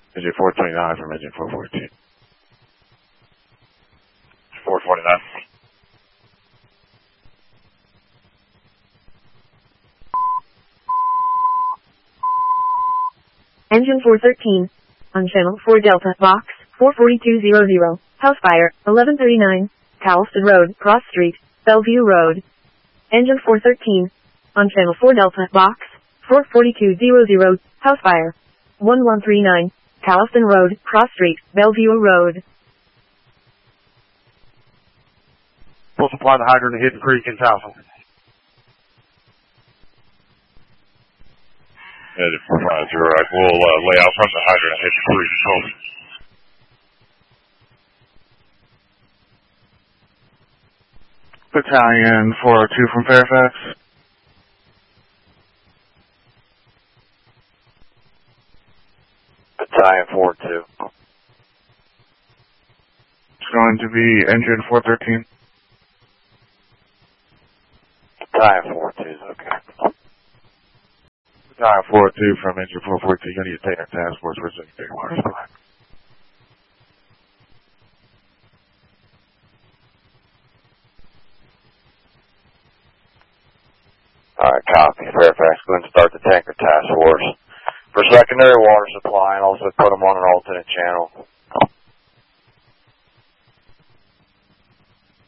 Engine 429 from engine 414. 449. Engine 413. On channel 4 Delta, box 44200. House fire, 1139. Calston Road, Cross Street, Bellevue Road. Engine 413. On channel 4 Delta, box 44200. House fire, 1139. Calston Road, Cross Street, Bellevue Road. Full supply to hydrant at Hidden Creek in Towson. Headed 450, right. We'll lay out front of the hydrant at Hidden Creek. Battalion 402 from Fairfax. Battalion 402. It's going to be engine 413. Battalion 402 is okay. Battalion 402 from engine 442. You need to take our task force. We're sending big water supply. Alright, copy. Fairfax, go ahead and start the tanker task force for secondary water supply and also put them on an alternate channel.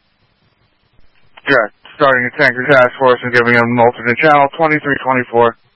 Correct. Starting a tanker task force and giving them an alternate channel, 2324.